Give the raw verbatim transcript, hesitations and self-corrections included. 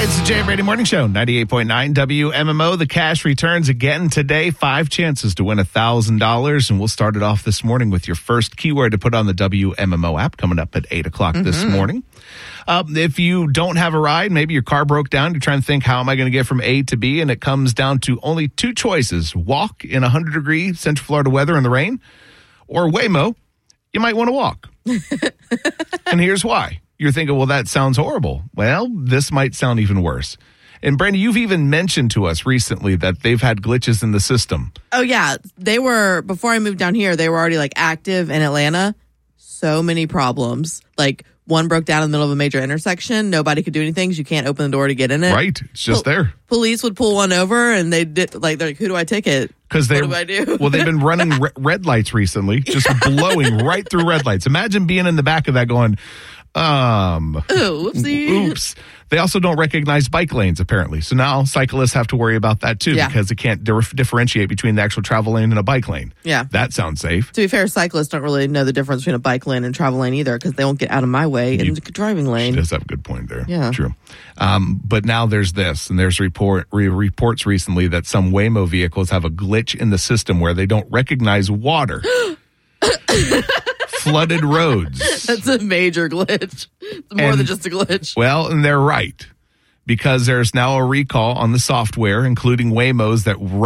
It's the Jay Brady Morning Show, ninety-eight point nine W M M O. The cash returns again today. Five chances to win one thousand dollars. And we'll start it off this morning with your first keyword to put on the W M M O app coming up at eight o'clock mm-hmm. this morning. Uh, if you don't have a ride, maybe your car broke down, you're trying to think, how am I going to get from A to B? And it comes down to only two choices. Walk in one hundred degree Central Florida weather in the rain, or Waymo, you might want to walk. And here's why. You're thinking, well, that sounds horrible. Well, this might sound even worse. And Brandy, you've even mentioned to us recently that they've had glitches in the system. Oh, yeah. They were, before I moved down here, they were already like active in Atlanta. So many problems. Like one broke down in the middle of a major intersection. Nobody could do anything. You can't open the door to get in it. Right. It's just Pol- there. Police would pull one over and they did like, they're like, who do I ticket? Because they, what do I do? Well, they've been running re- red lights recently, just blowing right through red lights. Imagine being in the back of that going, Um, Ooh, whoopsie. Oops. They also don't recognize bike lanes, apparently. So now cyclists have to worry about that, too, yeah. because it can't di- differentiate between the actual travel lane and a bike lane. Yeah. That sounds safe. To be fair, cyclists don't really know the difference between a bike lane and travel lane either, because they won't get out of my way in the driving lane. She does have a good point there. Yeah. True. Um, but now there's this, and there's report re- reports recently that some Waymo vehicles have a glitch in the system where they don't recognize water. Flooded roads. That's a major glitch. It's more and, than just a glitch. Well, and they're right, because there's now a recall on the software, including Waymos that